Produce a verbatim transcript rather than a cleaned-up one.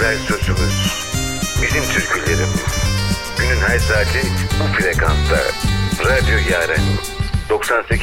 güzel sözümüz, bizim türkülerimiz. Günün her saati bu frekansta. Radyo Yaren doksan sekiz